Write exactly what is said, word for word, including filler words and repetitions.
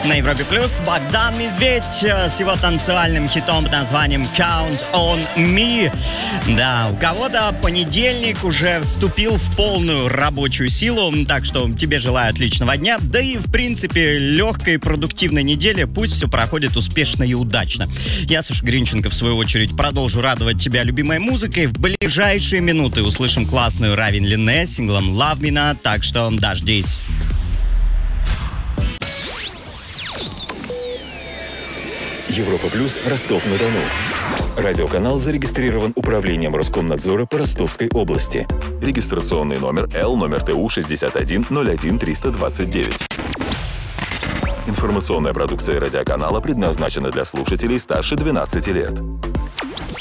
На Европе Плюс Богдан Медведь с его танцевальным хитом под названием Count on Me. Да, у кого-то понедельник уже вступил в полную рабочую силу, так что тебе желаю отличного дня, да и в принципе легкой и продуктивной недели, пусть все проходит успешно и удачно. Я, Саша Гринченко, в свою очередь, продолжу радовать тебя любимой музыкой. В ближайшие минуты услышим классную Равин Лине с синглом Love Me Not, так что дождись. Европа Плюс, Ростов-на-Дону. Радиоканал зарегистрирован Управлением Роскомнадзора по Ростовской области. Регистрационный номер Л, номер Т У шестьдесят один ноль один триста двадцать девять. Информационная продукция радиоканала предназначена для слушателей старше двенадцати лет.